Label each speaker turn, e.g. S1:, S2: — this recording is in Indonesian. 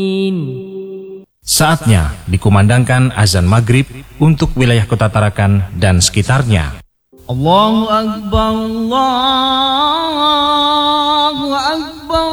S1: Saatnya dikumandangkan azan maghrib untuk wilayah Kota Tarakan dan sekitarnya.
S2: Allahu Akbar, Allahu Akbar.